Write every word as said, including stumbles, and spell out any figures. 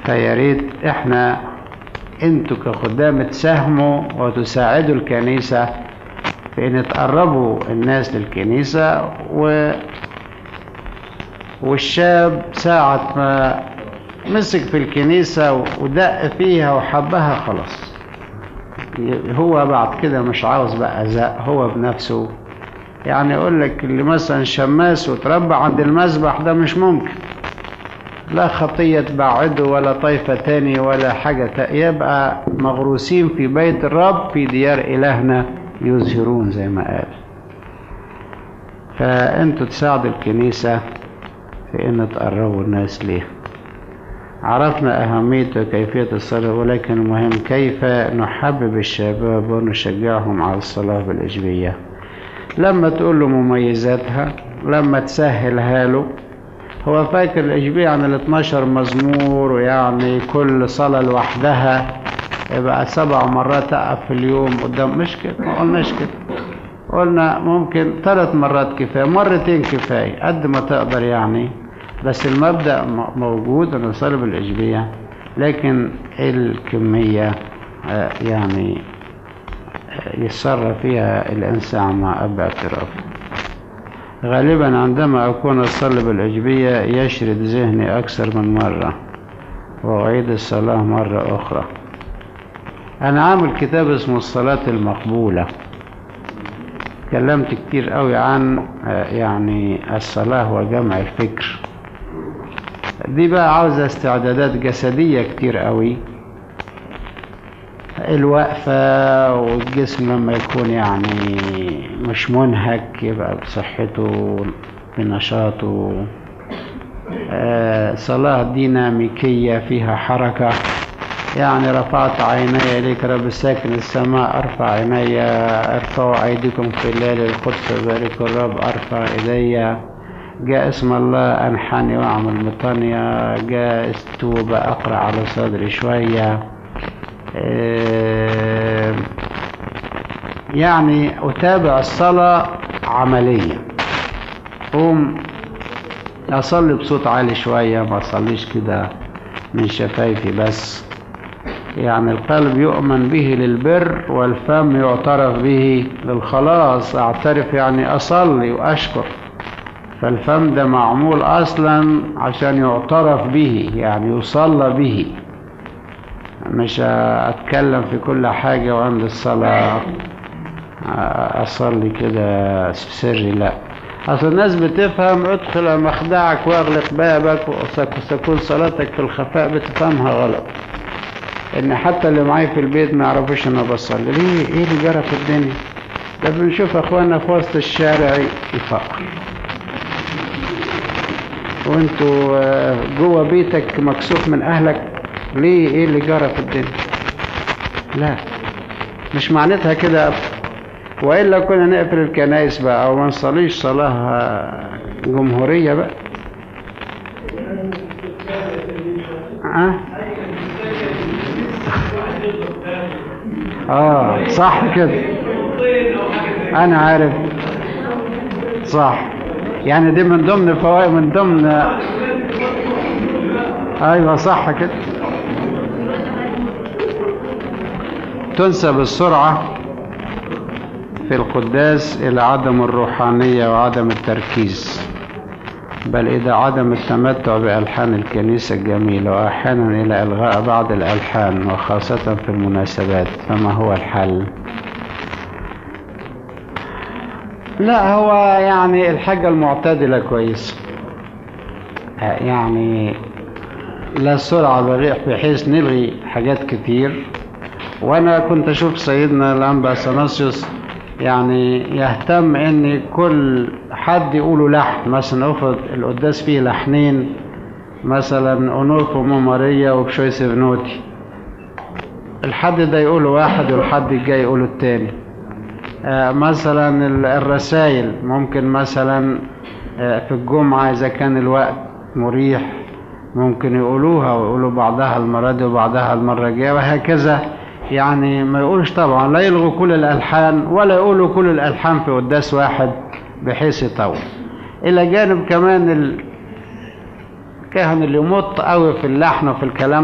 فياريت احنا انتوا كخدام تساهموا وتساعدوا الكنيسة في ان تقربوا الناس للكنيسة، و والشاب ساعة ما مسك في الكنيسة ودق فيها وحبها خلاص، هو بعد كده مش عاوز بقى زق هو بنفسه. يعني يقول لك اللي مثلا شماس وتربى عند المذبح ده مش ممكن لا خطية تبعده ولا طائفة تاني ولا حاجة تاني، يبقى مغروسين في بيت الرب في ديار إلهنا يظهرون زي ما قال. فأنتوا تساعدوا الكنيسة في أن تقربوا الناس ليه. عرفنا أهمية وكيفية الصلاة، ولكن المهم كيف نحبب الشباب ونشجعهم على الصلاة بالإجبية. لما تقول له مميزاتها، لما تسهلها له، هو فاكر الإجبية عن الاثناشر مزمور ويعني كل صلاة لوحدها يبقى سبع مرات أقف في اليوم قدام. مش كده، ما قلناش كده، قلنا ممكن ثلاث مرات كفاية، مرتين كفاية قد ما تقدر يعني. بس المبدأ موجود أن نصلي بالإجبية، لكن الكمية يعني يتصرف فيها الإنسان مع أب اعترافه. غالبا عندما أكون أصلي بالإجبية يشرد ذهني أكثر من مرة وأعيد الصلاة مرة أخرى. أنا عامل كتاب اسمه الصلاة المقبولة، تكلمت كتير قوي عن يعني الصلاة وجمع الفكر. دي بقى عاوزة استعدادات جسدية كتير قوي، الوقفة والجسم لما يكون يعني مش منهك يبقى بصحته بنشاطه. آه صلاة ديناميكية فيها حركة، يعني رفعت عيني إليك رب الساكن السماء، أرفع عيني، ارفعوا أيديكم في الليل القدس باركوا الرب، أرفع إيدي، جاء اسم الله أنحني وأعمل مطانية، جاء التوبة أقرأ على صدري شوية. آه يعني أتابع الصلاة عملية، قوم أصلي بصوت عالي شوية، ما أصليش كده من شفايفي بس. يعني القلب يؤمن به للبر والفم يعترف به للخلاص. أعترف يعني أصلي وأشكر، فالفم ده معمول أصلا عشان يعترف به، يعني يصلى به. مش أتكلم في كل حاجة وعند الصلاة أصلي كده سري، لا. أصل الناس بتفهم ادخل مخدعك واغلق بابك وستكون صلاتك في الخفاء، بتفهمها غلط. ان حتى اللي معايا في البيت ما يعرفوش ان انا بصلي. ليه؟ ايه اللي جرى في الدنيا ده؟ بنشوف اخواننا في وسط الشارع يفقر، وانتوا جوه بيتك مكسوف من اهلك. ليه؟ ايه اللي جرى في الدنيا؟ لا، مش معناتها كده. والا كنا نقفل الكنائس بقى او ما نصليش صلاه جمهوريه بقى. اه اه صح كده، انا عارف صح. يعني دي من ضمن فوائد، من ضمن ايوه صح كده. تنسب السرعة في القداس إلى عدم الروحانية وعدم التركيز، بل إلى عدم التمتع بألحان الكنيسة الجميلة، وأحيانا إلى إلغاء بعض الألحان وخاصة في المناسبات. فما هو الحل؟ لا، هو يعني الحاجة المعتدلة كويس، يعني لا سرعة بريح بحيث نلغي حاجات كتير. وأنا كنت أشوف سيدنا الأنبا أثناسيوس يعني يهتم ان كل حد يقوله لحن، مثلا افرض القداس فيه لحنين، مثلا اونولفو ماريا وبشويس بنوتي، الحد ده يقوله واحد والحد الجاي يقوله التاني. آه مثلا الرسائل ممكن مثلا آه في الجمعة اذا كان الوقت مريح ممكن يقولوها ويقولوا بعضها المرة دي وبعضها المرة الجاية، وهكذا. يعني ما يقولش طبعا لا يلغوا كل الألحان ولا يقولوا كل الألحان في قداس واحد بحيث يطول. إلى جانب كمان الكاهن اللي يمط قوي في اللحن وفي الكلام